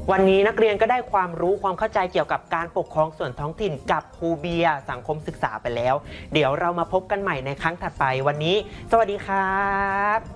วันนี้นักเรียนก็ได้ความรู้ความเข้าใจเกี่ยวกับการปกครองส่วนท้องถิ่นกับครูเบียร์สังคมศึกษาไปแล้วเดี๋ยวเรามาพบกันใหม่ในครั้งถัดไปวันนี้สวัสดีครับ